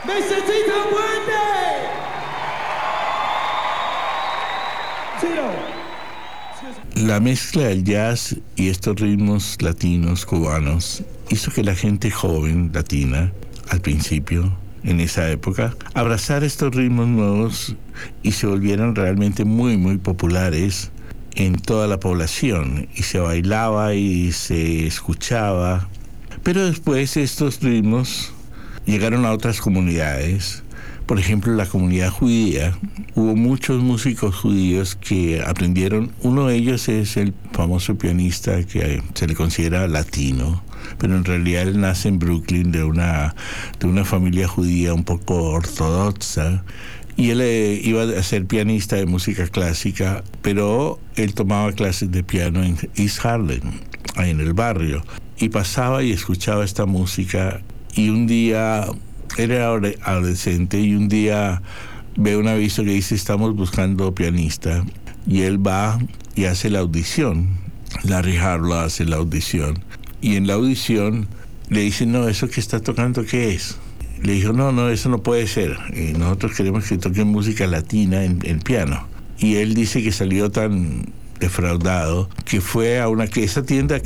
Mr. Tito Puente. Tito. La mezcla del jazz y estos ritmos latinos cubanos hizo que la gente joven latina, al principio, en esa época, abrazara estos ritmos nuevos y se volvieran realmente muy, muy populares en toda la población, y se bailaba y se escuchaba. Pero después estos ritmos llegaron a otras comunidades. Por ejemplo, la comunidad judía. Hubo muchos músicos judíos que aprendieron. Uno de ellos es el famoso pianista que se le considera latino, pero en realidad él nace en Brooklyn de una familia judía un poco ortodoxa. Y él iba a ser pianista de música clásica, pero él tomaba clases de piano en East Harlem, ahí en el barrio, y pasaba y escuchaba esta música. Y un día, era adolescente, y un día ve un aviso que dice: estamos buscando pianista. Y él va y hace la audición. Larry Harlow hace la audición. Y en la audición le dicen: no, ¿eso que está tocando qué es? Le dijo: no, eso no puede ser. Nosotros queremos que toque música latina en piano. Y él dice que salió tan defraudado que fue a esa tienda